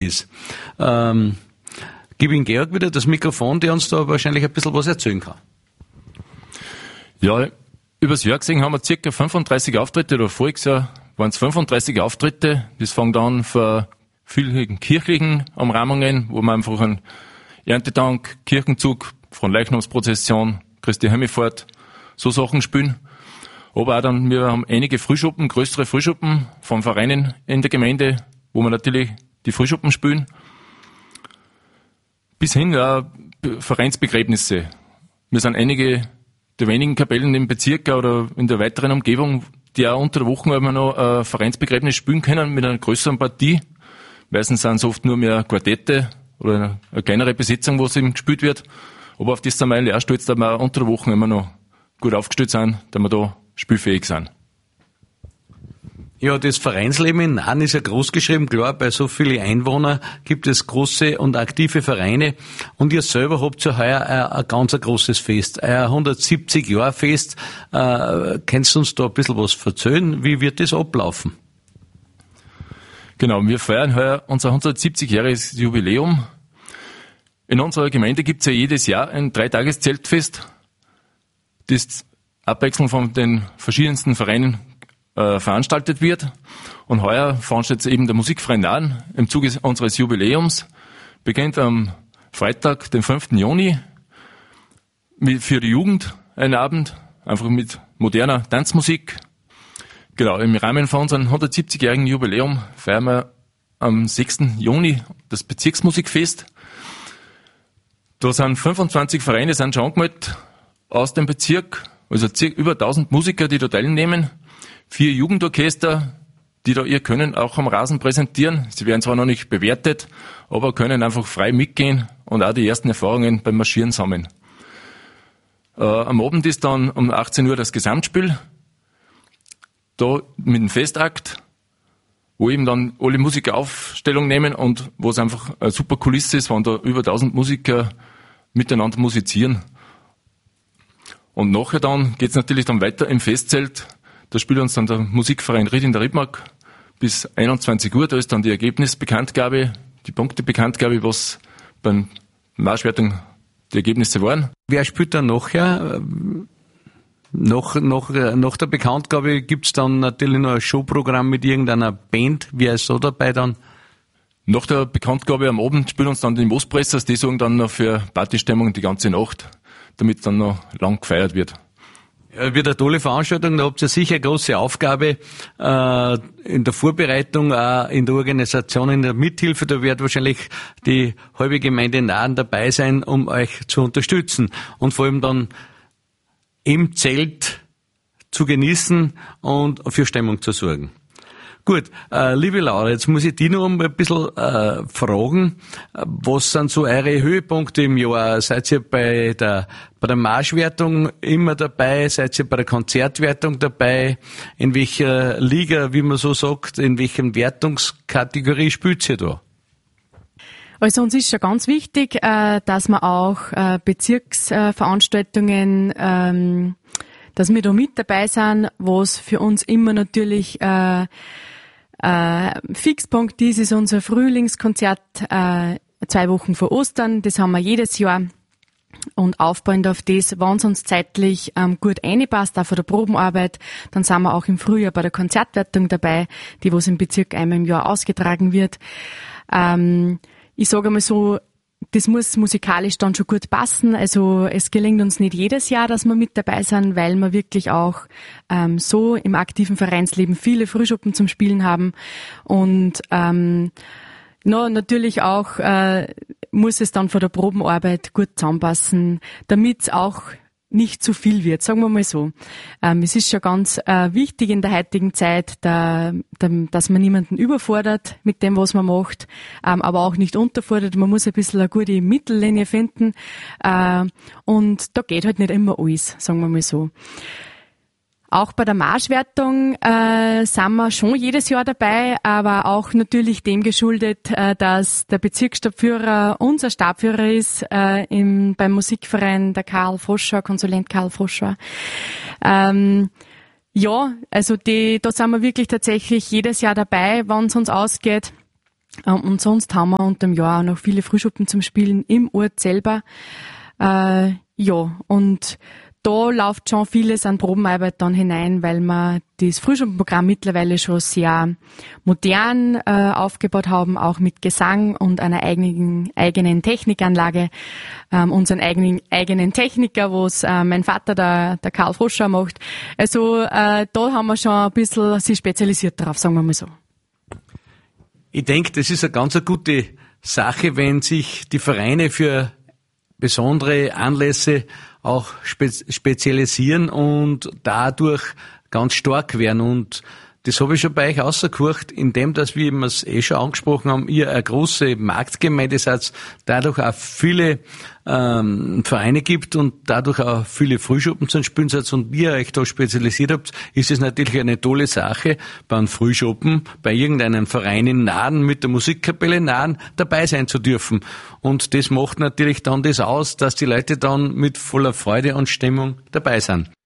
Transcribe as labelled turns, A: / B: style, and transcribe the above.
A: ist. Gib Ihnen Georg wieder das Mikrofon, der uns da wahrscheinlich ein bisschen was erzählen kann.
B: Ja, übers Jahr gesehen haben wir ca. 35 Auftritte, oder voriges Jahr waren es 35 Auftritte. Das fängt an von vielen kirchlichen Umrahmungen, wo wir einfach einen Erntedank, Kirchenzug, von Leichnamsprozession, Christi Himmelfahrt, so Sachen spielen. Aber auch dann, wir haben einige Frühschuppen, größere Frühschuppen von Vereinen in der Gemeinde, wo wir natürlich die Frühschuppen spielen. Bis hin Vereinsbegräbnisse. Wir sind einige der wenigen Kapellen im Bezirk oder in der weiteren Umgebung, die auch unter der Woche immer noch ein Vereinsbegräbnis spielen können mit einer größeren Partie. Meistens sind es oft nur mehr Quartette oder eine kleinere Besetzung, wo es eben gespielt wird. Aber auf das sind wir eigentlich auch stolz, dass wir auch unter der Woche immer noch gut aufgestellt sind, dass wir da spielfähig sind.
A: Ja, das Vereinsleben in Nahen ist ja groß geschrieben. Klar, bei so vielen Einwohnern gibt es große und aktive Vereine. Und ihr selber habt ja heuer ein ganz großes Fest, ein 170-Jahr-Fest. Kannst du uns da ein bisschen was erzählen? Wie wird das ablaufen?
B: Genau, wir feiern heuer unser 170-jähriges Jubiläum. In unserer Gemeinde gibt es ja jedes Jahr ein 3-Tages-Zeltfest, das abwechselnd von den verschiedensten Vereinen veranstaltet wird. Und heuer veranstaltet eben der Musikverein Nahen im Zuge unseres Jubiläums. Beginnt am Freitag, den 5. Juni, für die Jugend einen Abend, einfach mit moderner Tanzmusik. Genau, im Rahmen von unserem 170-jährigen Jubiläum feiern wir am 6. Juni das Bezirksmusikfest. Da sind 25 Vereine sind schon angemeldet aus dem Bezirk, also über 1000 Musiker, die da teilnehmen. 4 Jugendorchester, die da ihr Können auch am Rasen präsentieren. Sie werden zwar noch nicht bewertet, aber können einfach frei mitgehen und auch die ersten Erfahrungen beim Marschieren sammeln. Am Abend ist dann um 18 Uhr das Gesamtspiel, da mit dem Festakt, wo eben dann alle Musiker Aufstellung nehmen und wo es einfach eine super Kulisse ist, wenn da über 1000 Musiker miteinander musizieren. Und nachher dann geht's natürlich dann weiter im Festzelt. Da spielt uns dann der Musikverein Ried in der Riedmark bis 21 Uhr. Da ist dann die Ergebnisbekanntgabe, die Punktebekanntgabe, was beim Marschwertung die Ergebnisse waren.
A: Wer spielt dann nachher? Nach der Bekanntgabe gibt's dann natürlich noch ein Showprogramm mit irgendeiner Band. Wer ist so dabei dann?
B: Nach der Bekanntgabe am Abend spielen uns dann die Moospressers, die sorgen dann noch für Partystimmung die ganze Nacht, damit dann noch lang gefeiert wird.
A: Ja, wird eine tolle Veranstaltung, da habt ihr sicher eine große Aufgabe in der Vorbereitung, in der Organisation, in der Mithilfe. Da wird wahrscheinlich die halbe Gemeinde Nahen dabei sein, um euch zu unterstützen und vor allem dann im Zelt zu genießen und für Stimmung zu sorgen. Gut, liebe Laura, jetzt muss ich dich noch ein bisschen fragen, was sind so eure Höhepunkte im Jahr? Seid ihr bei der Marschwertung immer dabei? Seid ihr bei der Konzertwertung dabei? In welcher Liga, wie man so sagt, in welchen Wertungskategorie spielt ihr da?
C: Also uns ist schon ganz wichtig, dass wir auch Bezirksveranstaltungen, dass wir da mit dabei sind, was für uns immer natürlich Fixpunkt ist unser Frühlingskonzert 2 Wochen vor Ostern. Das haben wir jedes Jahr. Und aufbauend auf das, wenn es uns zeitlich gut einpasst, auch von der Probenarbeit, dann sind wir auch im Frühjahr bei der Konzertwertung dabei, die was im Bezirk einmal im Jahr ausgetragen wird. Ich sage einmal so, das muss musikalisch dann schon gut passen. Also es gelingt uns nicht jedes Jahr, dass wir mit dabei sind, weil wir wirklich auch so im aktiven Vereinsleben viele Frühschuppen zum Spielen haben. Und natürlich auch muss es dann von der Probenarbeit gut zusammenpassen, damit es auch nicht zu viel wird, sagen wir mal so. Es ist schon ganz wichtig in der heutigen Zeit, dass man niemanden überfordert mit dem, was man macht, aber auch nicht unterfordert. Man muss ein bisschen eine gute Mittellinie finden und da geht halt nicht immer alles, sagen wir mal so. Auch bei der Marschwertung sind wir schon jedes Jahr dabei, aber auch natürlich dem geschuldet, dass der Bezirksstabführer unser Stabführer ist beim Musikverein, der Karl Foscher, Konsulent Karl Foscher. Ja, also da sind wir wirklich tatsächlich jedes Jahr dabei, wenn es uns ausgeht. Und sonst haben wir unter dem Jahr auch noch viele Frühschuppen zum Spielen im Ort selber. Und da läuft schon vieles an Probenarbeit dann hinein, weil wir das Frühschuppenprogramm mittlerweile schon sehr modern aufgebaut haben, auch mit Gesang und einer eigenen Technikanlage, unseren eigenen Techniker, was mein Vater, der Karl Froscher, macht. Also da haben wir schon ein bisschen sich spezialisiert darauf, sagen wir mal so.
A: Ich denke, das ist eine ganz gute Sache, wenn sich die Vereine für besondere Anlässe auch spezialisieren und dadurch ganz stark werden. Und das habe ich schon bei euch rausgehört, indem, dass, wie wir es schon angesprochen haben, ihr eine große Marktgemeinde seid, dadurch auch viele Vereine gibt und dadurch auch viele Frühschuppen zum Spielen seid und ihr euch da spezialisiert habt, ist es natürlich eine tolle Sache, beim Frühschuppen, bei irgendeinem Verein in Nahen, mit der Musikkapelle Nahen dabei sein zu dürfen. Und das macht natürlich dann das aus, dass die Leute dann mit voller Freude und Stimmung dabei sind.